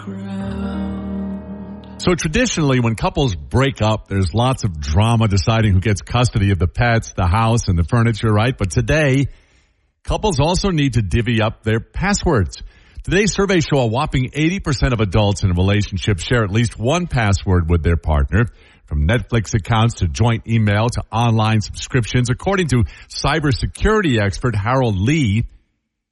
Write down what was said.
So traditionally, when couples break up, there's lots of drama deciding who gets custody of the pets, the house, and the furniture, right? But today, couples also need to divvy up their passwords. Today's surveys show a whopping 80% of adults in a relationship share at least one password with their partner. From Netflix accounts to joint email to online subscriptions. According to cybersecurity expert Harold Lee,